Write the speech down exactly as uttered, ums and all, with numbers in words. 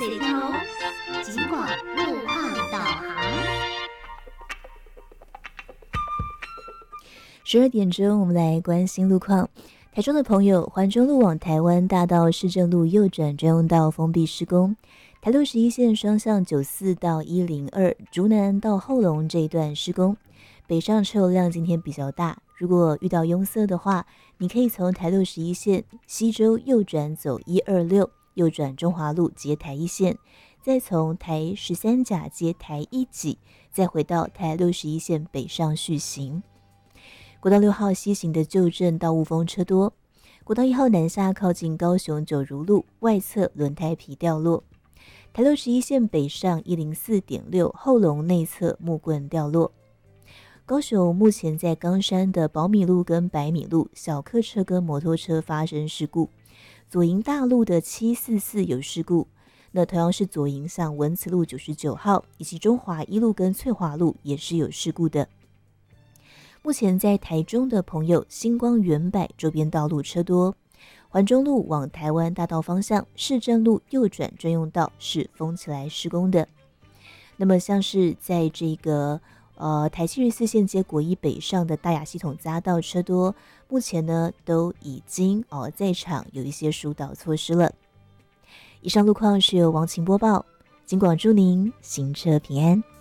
水头，尽管路况导航。 十二点钟，我们来关心路况。台中的朋友，环中路往台湾大道市政路右转专用道封闭施工，台六十一线双向九四到一零二，竹南到后龙这一段施工，北上车流量今天比较大。如果遇到拥塞的话，你可以从台六十一线西周右转走一二六，右转中华路接台一线，再从台十三甲接台一己，再回到台六十一线北上续行。国道六号西行的旧镇到雾峰车多，国道一号南下靠近高雄九如路外侧轮胎皮掉落，台六十一线北上一零四点六后龙内侧木棍掉落。高雄目前在冈山的宝米路跟百米路小客车跟摩托车发生事故，左营大路的七四四有事故，那同样是左营向文慈路九十九号以及中华一路跟翠华路也是有事故的。目前在台中的朋友，星光远百周边道路车多，环中路往台湾大道方向市政路右转专用道是封起来施工的。那么像是在这个呃台七十四线接国一北上的大雅系统匝道车多，目前呢都已经哦在场有一些疏导措施了。以上路况是由王晴播报，警广祝您行车平安。